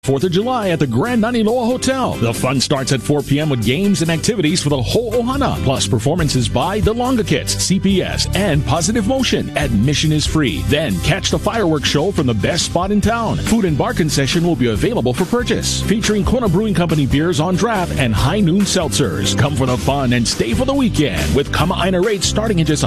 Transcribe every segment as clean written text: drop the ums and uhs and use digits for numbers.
4th of July at the Grand Naniloa Hotel. The fun starts at 4 p.m. with games and activities for the whole ohana, plus performances by the Longa Kids, CPS, and Positive Motion. Admission is free. Then catch the fireworks show from the best spot in town. Food and bar concession will be available for purchase, featuring Kona Brewing Company beers on draft and High Noon seltzers. Come for the fun and stay for the weekend with Kama'aina rates starting at just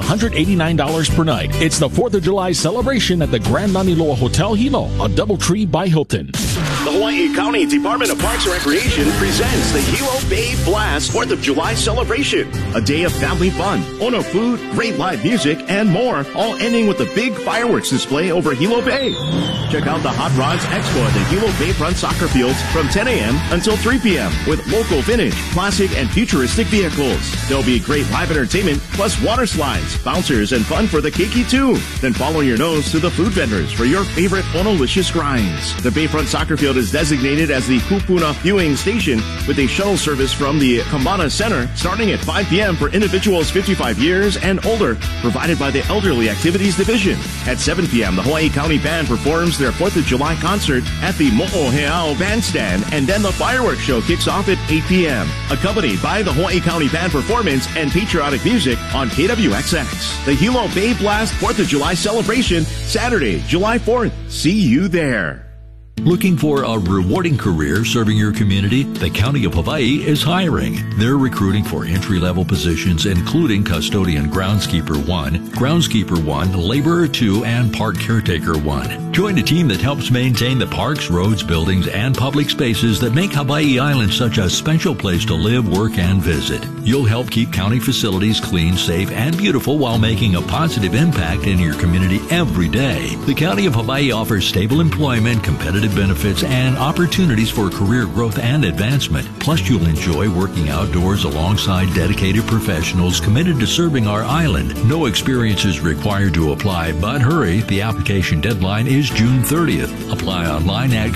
$189 per night. It's the 4th of July celebration at the Grand Naniloa Hotel Hilo, a DoubleTree by Hilton. The Hawaii County Department of Parks and Recreation presents the Hilo Bay Blast 4th of July celebration. A day of family fun, Ono food, great live music, and more, all ending with a big fireworks display over Hilo Bay. Check out the Hot Rods Expo at the Hilo Bayfront Soccer Fields from 10 a.m. until 3 p.m. with local vintage, classic, and futuristic vehicles. There'll be great live entertainment, plus water slides, bouncers, and fun for the keiki too. Then follow your nose to the food vendors for your favorite Onolicious grinds. The Bayfront Soccer Field is designated as the Kupuna viewing station with a shuttle service from the Kambana Center starting at 5 p.m. for individuals 55 years and older, provided by the Elderly Activities Division. At 7 p.m., the Hawaii County Band performs their 4th of July concert at the Mo'oheao Bandstand, and then the fireworks show kicks off at 8 p.m., accompanied by the Hawaii County Band performance and patriotic music on KWXX. The Hilo Bay Blast 4th of July celebration, Saturday, July 4th. See you there. Looking for a rewarding career serving your community? The County of Hawaii is hiring. They're recruiting for entry-level positions including Custodian Groundskeeper 1, Groundskeeper 1, Laborer 2, and Park Caretaker 1. Join a team that helps maintain the parks, roads, buildings, and public spaces that make Hawaii Island such a special place to live, work, and visit. You'll help keep county facilities clean, safe, and beautiful while making a positive impact in your community every day. The County of Hawaii offers stable employment, competitive benefits, and opportunities for career growth and advancement. Plus, you'll enjoy working outdoors alongside dedicated professionals committed to serving our island. No experience is required to apply, but hurry, the application deadline is June 30th. Apply online at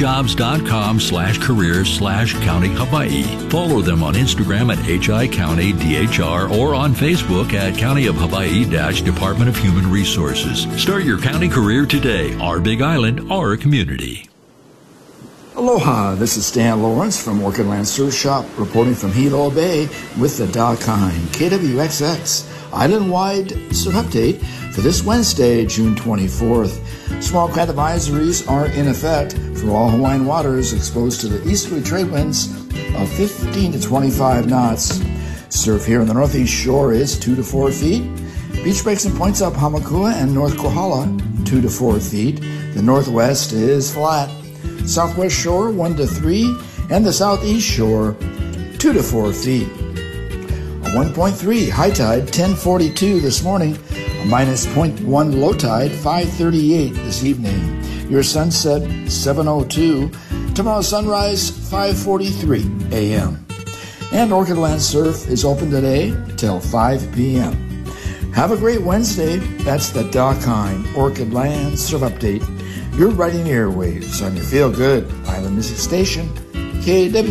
governmentjobs.com/careers/County Hawaii. Follow them on Instagram at HI County DHR or on Facebook at County of Hawaii-Department of Human Resources. Start your county career today. Our big island, our community. Aloha, this is Stan Lawrence from Orchid Land Surf Shop reporting from Hilo Bay with the Dakine KWXX Island-wide surf update for this Wednesday, June 24th. Small current advisories are in effect for all Hawaiian waters exposed to the easterly trade winds of 15 to 25 knots. Surf here on the northeast shore is 2 to 4 feet. Beach breaks and points up Hamakua and North Kohala, 2 to 4 feet. The northwest is flat. Southwest shore 1 to 3, and the southeast shore 2 to 4 feet. A 1.3 high tide 10:42 this morning, a minus 0.1 low tide 5:38 this evening. Your sunset 7:02. Tomorrow's sunrise 5:43 a.m. And Orchid Land Surf is open today till 5 p.m. Have a great Wednesday. That's the Dakine Orchid Land Surf Update. You're riding airwaves on your feel-good island music station, KW.